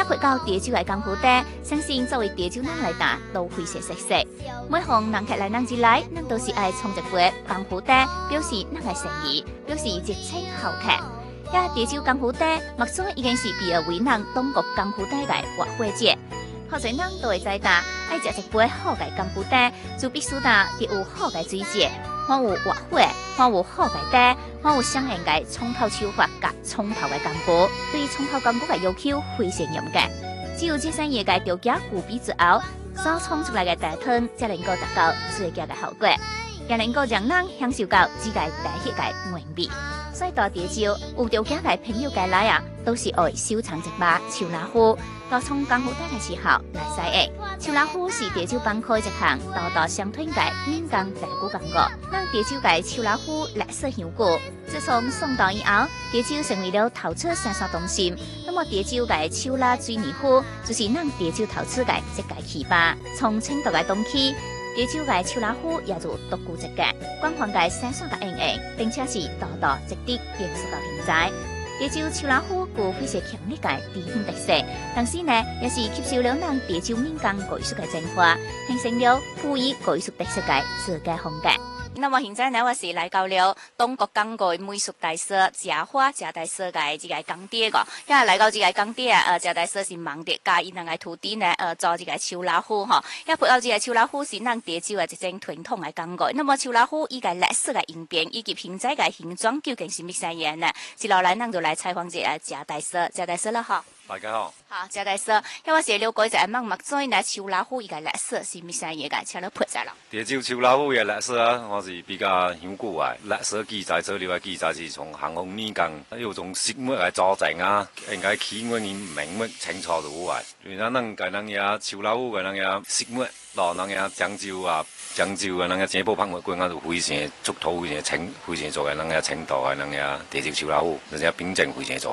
配到潮州嘅江湖底，相信作為潮州人來打都非常熟悉。每逢人客來人之來，咱都是愛沖一杯江湖底，表示咱嘅誠意，表示熱情好客。呀，潮州江湖底，目前已經是被為人中國江湖底嘅活火節。好多人都會知道，愛食一杯好嘅江湖底，就必須得有好嘅水節，看有活火，看有好嘅底，看有相應嘅沖泡手法甲沖泡嘅功夫。對沖泡功夫嘅要求非常嚴格，只有這些嘢嘅條件具備之後，所沖出來嘅茶湯才能夠達到最佳嘅效果，也能夠讓人享受到自家大喜嘅美味。所以到潮州有條件嘅朋友介來啊，都是愛收藏一把秋老虎。到從江湖底嘅時候來使嘅，秋老虎是潮州幫開一項道道相傳嘅民間代古功夫。咱潮州嘅秋老虎歷史悠久，自從宋代以後，潮州成為了陶瓷生產中心。那麼潮州嘅秋老水泥虎就是咱潮州陶瓷嘅一個起吧。從清代嘅東起，潮州嘅秋老虎也就獨具一格，廣泛嘅生產嘅應用，並且是道道值得延續到現在。潮州秋老虎具非常強烈嘅地方特色，同時呢，也是吸收了咱潮州民間藝術嘅精華，形成了富有藝術特色嘅自家風格。那麼現在呢，我是來到了東國港嘅美術大師謝花謝大師嘅這個工地個，因為來到這個工地啊，謝大師是忙着教伊兩個徒弟呢，做這個秋老虎哈，因配合這個秋老虎是咱潮州嘅一種傳統嘅工具。那麼秋老虎伊個歷史嘅演變以及現在嘅形狀究竟是乜嘢樣呢？接落來咱就來採訪這個謝大師，謝大師啦哈。 大家好， 好，謝大師，因為我是了解一下目前呢秋老虎伊個歷史是乜嘢嘅，請你配下啦。 潮州秋老虎嘅歷史啊，我是比較悠久嘅。歷史記載資料嘅記載是從咸豐年間，有種石墨嘅組成啊，應該起源於明末清初度嘅。原來咱嘅人嘢秋老虎嘅人嘢石墨，到人嘢漳州啊，漳州嘅人嘢井埔拍賣館嗰度非常出土，非常做嘅人嘢程度嘅人嘢潮州秋老虎，而且品質非常做。